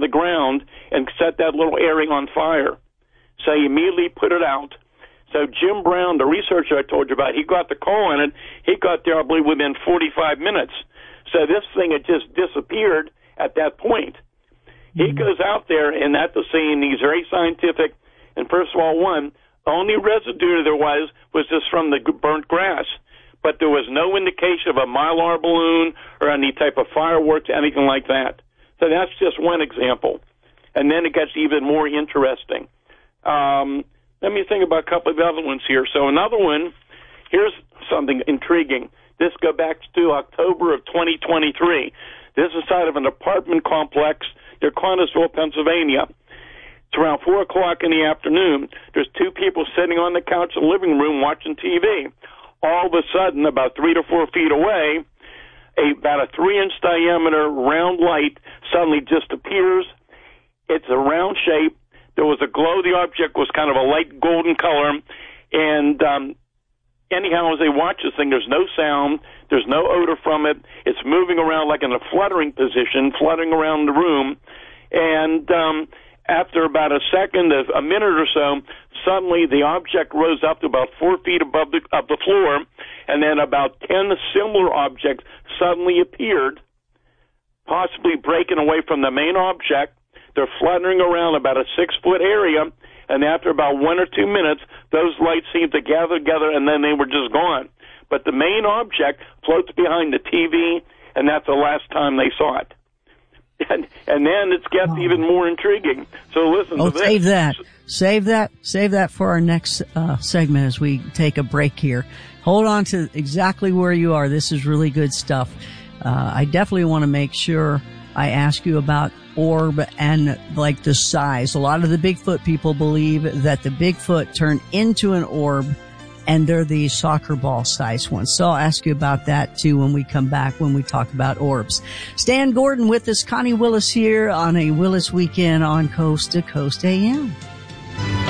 the ground and set that little area on fire. So he immediately put it out. So Jim Brown, the researcher I told you about, he got the call on it. He got there, I believe, within 45 minutes. So this thing had just disappeared at that point. He goes out there, and at the scene, he's very scientific. And first of all, the only residue there was just from the burnt grass. But there was no indication of a Mylar balloon or any type of fireworks, anything like that. So that's just one example. And then it gets even more interesting. Let me think about a couple of other ones here. So another one, here's something intriguing. This goes back to October of 2023. This is inside of an apartment complex near Connellsville, Pennsylvania. It's around 4 o'clock in the afternoon. There's two people sitting on the couch in the living room watching TV. All of a sudden, about 3 to 4 feet away, about a 3-inch diameter round light suddenly just appears. It's a round shape. There was a glow. The object was kind of a light golden color. And anyhow, as they watch this thing, there's no sound. There's no odor from it. It's moving around like in a fluttering position, fluttering around the room. And after about a minute or so, suddenly the object rose up to about 4 feet above the floor, and then about 10 similar objects suddenly appeared, possibly breaking away from the main object. They're fluttering around about a 6-foot area, and after about 1 or 2 minutes, those lights seemed to gather together, and then they were just gone. But the main object floats behind the TV, and that's the last time they saw it. And then it gets even more intriguing. So listen to this. Save that for our next segment as we take a break here. Hold on to exactly where you are. This is really good stuff. I definitely want to make sure I ask you about orb and like the size. A lot of the Bigfoot people believe that the Bigfoot turn into an orb and they're the soccer ball size ones. So I'll ask you about that too when we come back, when we talk about orbs. Stan Gordon with us, Connie Willis here on a Willis Weekend on Coast to Coast AM.